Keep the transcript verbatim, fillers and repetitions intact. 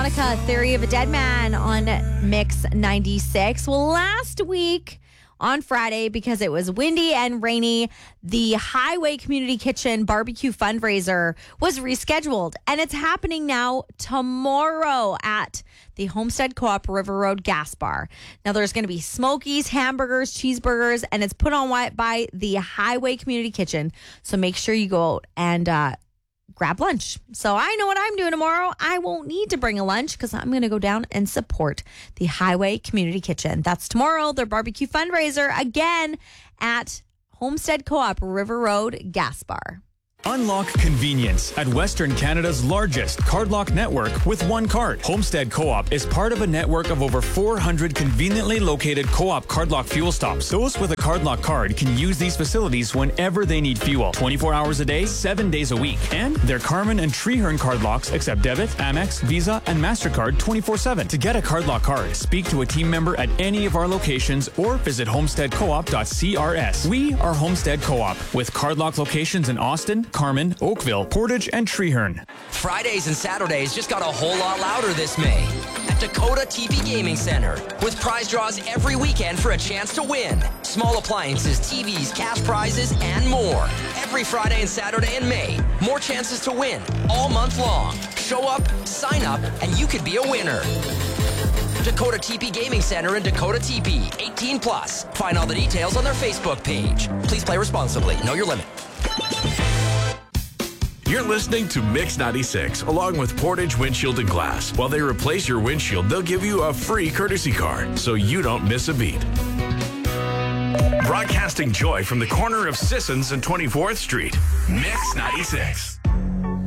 Metallica, Theory of a Dead Man on Mix ninety-six. Well, last week on Friday, because it was windy and rainy, the Highway Community Kitchen barbecue fundraiser was rescheduled, and it's happening now tomorrow at the Homestead Co-op River Road Gas Bar. Now, there's going to be smokies, hamburgers, cheeseburgers, and it's put on by the Highway Community Kitchen. So make sure you go out and uh, grab lunch. So I know what I'm doing tomorrow. I won't need to bring a lunch because I'm going to go down and support the Highway Community Kitchen. That's tomorrow, their barbecue fundraiser, again at Homestead Co-op River Road Gas Bar. Unlock convenience at Western Canada's largest cardlock network with one card. Homestead Co-op is part of a network of over four hundred conveniently located Co-op cardlock fuel stops. Those with a cardlock card can use these facilities whenever they need fuel, twenty-four hours a day, seven days a week. And their Carmen and Treehorn cardlocks accept debit, Amex, Visa, and MasterCard twenty-four seven. To get a cardlock card, speak to a team member at any of our locations or visit homestead co op dot c r s. We are Homestead Co-op with cardlock locations in Austin, Carmen, Oakville, Portage, and Treehorn. Fridays and Saturdays just got a whole lot louder this May at Dakota T V Gaming Center, with prize draws every weekend for a chance to win. Small appliances, T Vs, cash prizes, and more. Every Friday and Saturday in May. More chances to win all month long. Show up, sign up, and you could be a winner. Dakota T P Gaming Center in Dakota T P, eighteen plus. Find all the details on their Facebook page. Please play responsibly. Know your limit. You're listening to Mix ninety-six, along with Portage Windshield and Glass. While they replace your windshield, they'll give you a free courtesy car, so you don't miss a beat. Broadcasting joy from the corner of Sissons and twenty-fourth Street, Mix ninety-six.